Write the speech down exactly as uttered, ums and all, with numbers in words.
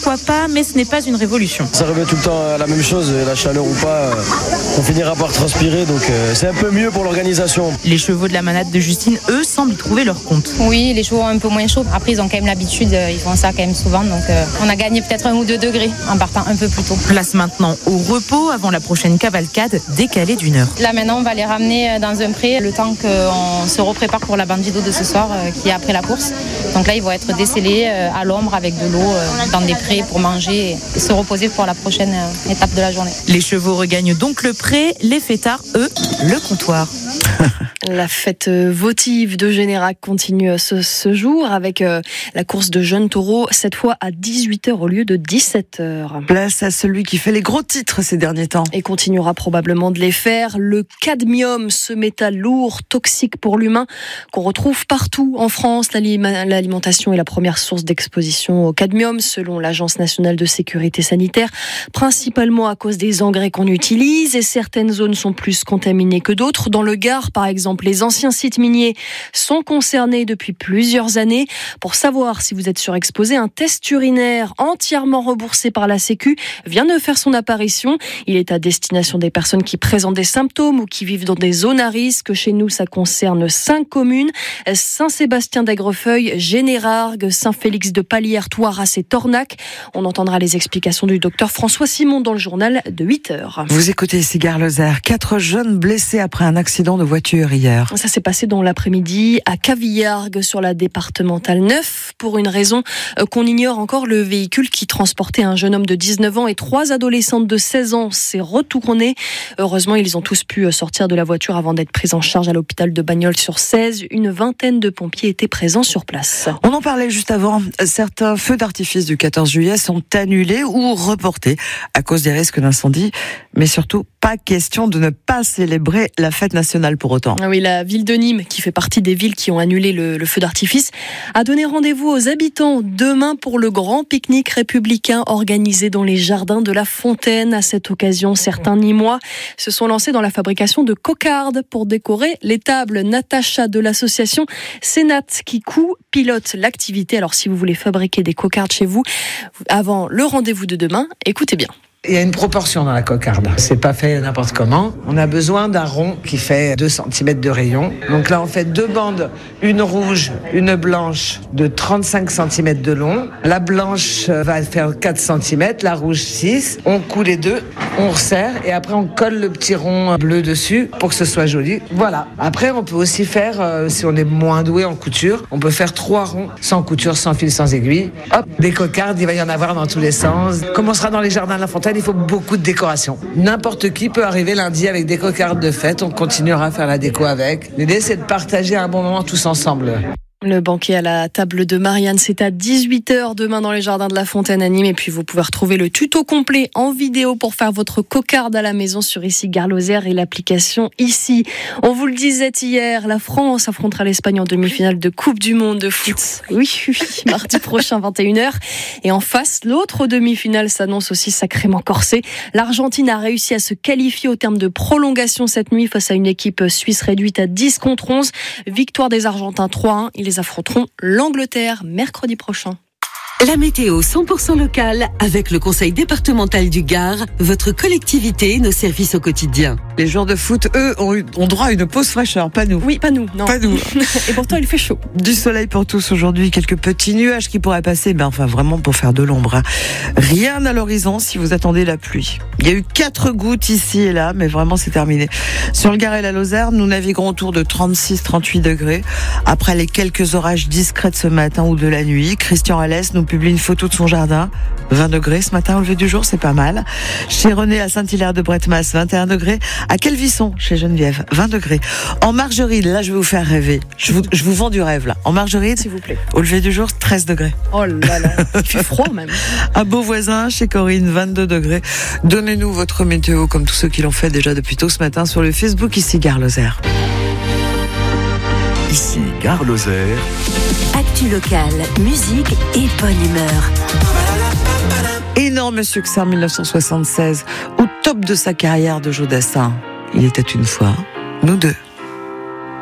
pourquoi pas, mais ce n'est pas une révolution. Ça revient tout le temps à la même chose, la chaleur ou pas, on finira par transpirer, donc c'est un peu mieux pour l'organisation. Les chevaux de la manade de Justine, eux, semblent y trouver leur compte. Oui, les chevaux ont un peu moins chaud. Après, ils ont quand même l'habitude, ils font ça quand même souvent, donc euh, on a gagné peut-être un ou deux degrés en partant un peu plus tôt. Place maintenant au repos avant la prochaine cavalcade décalée d'une heure. Là maintenant, on va les ramener dans un pré le temps qu'on se reprépare pour la bandido de ce soir euh, qui est après la course. Donc là, ils vont être décellés euh, à l'ombre avec de l'eau euh, dans des prés pour manger et se reposer pour la prochaine euh, étape de la journée. Les chevaux regagnent donc le pré, les fêtards, eux, le comptoir. La fête votive de Générac continue ce, ce jour avec euh, la course de jeunes taureaux, cette fois à dix-huit heures au lieu de dix-sept heures. Place à celui qui fait les gros titres ces derniers temps. Et continuera probablement de les faire. Le cadmium, ce métal lourd, toxique pour l'humain, qu'on retrouve partout en France. L'alimentation est la première source d'exposition au cadmium, selon l'Agence nationale de sécurité sanitaire, principalement à cause des engrais qu'on utilise. Et certaines zones sont plus contaminées que d'autres. Dans le Gard, par exemple, les anciens sites miniers sont concernés depuis plusieurs années. Pour savoir si vous êtes surexposé, un test urinaire entièrement remboursé par la Sécu vient de faire son apparition. Il est à destination des personnes qui présentent des symptômes ou qui vivent dans des zones à risque. Chez nous, ça concerne cinq communes: Saint-Sébastien d'Aigrefeuille, Générargues, Saint-Félix de Palières, Thouaras et Tornac. On entendra les explications du docteur François Simon dans le journal de huit heures. Vous écoutez ici Gare Lozère. Quatre jeunes blessés après un accident de voiture hier. Ça s'est passé dans l'après-midi à Cavillargues sur la départementale neuf. Pour une raison qu'on ignore encore, le véhicule qui transportait un jeune homme de dix-neuf ans et trois adolescentes de seize ans s'est retourné. Heureusement, ils ont tous pu sortir de la voiture avant d'être pris en charge à l'hôpital de Bagnols-sur-Cèze. Une vingtaine de pompiers étaient présents sur place. On en parlait juste avant. Certains feux d'artifice du quatorze juillet sont annulés ou reportés à cause des risques d'incendie. Mais surtout, pas question de ne pas célébrer la fête nationale pour autant. Oui, la ville de Nîmes, qui fait partie des villes qui ont annulé le, le feu d'artifice, a donné rendez-vous aux habitants demain pour le grand pique-nique républicain organisé dans les jardins de la Fontaine. À cette occasion, certains Nîmois se sont lancés dans la fabrication de cocardes pour décorer les tables. Natacha de l'association Sénat qui co-pilote l'activité. Alors si vous voulez fabriquer des cocardes chez vous, avant le rendez-vous de demain, écoutez bien. Il y a une proportion dans la cocarde. C'est pas fait n'importe comment. On a besoin d'un rond qui fait deux centimètres de rayon. Donc là, on fait deux bandes, une rouge, une blanche de trente-cinq centimètres de long. La blanche va faire quatre centimètres, la rouge six. On coud les deux, on resserre et après on colle le petit rond bleu dessus pour que ce soit joli. Voilà. Après, on peut aussi faire, euh, si on est moins doué en couture, on peut faire trois ronds sans couture, sans fil, sans aiguille. Hop, des cocardes, il va y en avoir dans tous les sens. Comme on sera dans les jardins de la Fontaine, il faut beaucoup de décoration. N'importe qui peut arriver lundi avec des cocardes de fête. On continuera à faire la déco avec. L'idée, c'est de partager un bon moment tous ensemble. Le banquet à la table de Marianne, c'est à dix-huit heures demain dans les jardins de la Fontaine à Nîmes. Et puis vous pouvez retrouver le tuto complet en vidéo pour faire votre cocarde à la maison sur ici Gare Lozère et l'application ici. On vous le disait hier, la France affrontera l'Espagne en demi-finale de Coupe du Monde de foot. Oui, oui, mardi prochain, vingt et une heures. Et en face, l'autre demi-finale s'annonce aussi sacrément corsée. L'Argentine a réussi à se qualifier au terme de prolongation cette nuit face à une équipe suisse réduite à dix contre onze. Victoire des Argentins trois à un. Ils affronteront l'Angleterre mercredi prochain. La météo cent pour cent locale avec le Conseil départemental du Gard, votre collectivité, nos services au quotidien. Les joueurs de foot, eux, ont, eu, ont droit à une pause fraîcheur, pas nous. Oui, pas nous, non. Pas nous. Et pourtant, il fait chaud. Du soleil pour tous aujourd'hui, quelques petits nuages qui pourraient passer, ben enfin vraiment pour faire de l'ombre. Hein. Rien à l'horizon si vous attendez la pluie. Il y a eu quatre gouttes ici et là, mais vraiment c'est terminé. Sur le Gard et la Lozère, nous naviguerons autour de trente-six à trente-huit degrés. Après les quelques orages discrets de ce matin ou de la nuit, Christian Alès nous publie une photo de son jardin. vingt degrés ce matin au lever du jour, c'est pas mal. Chez René à Saint-Hilaire-de-Bretmas, vingt et un degrés. À Calvisson, chez Geneviève, vingt degrés. En Margeride, là je vais vous faire rêver. Je vous, je vous vends du rêve là. En Margeride, s'il vous plaît. Au lever du jour, treize degrés. Oh là là, il fait froid même. À Beauvoisin, chez Corinne, vingt-deux degrés. Donnez-nous votre météo comme tous ceux qui l'ont fait déjà depuis tôt ce matin sur le Facebook ici Gare Lozère. Ici Gare Lozère. Actu locale, musique et bonne humeur. Énorme succès en dix-neuf cent soixante-seize, au top de sa carrière de Joe Dassin. Il était une fois, nous deux.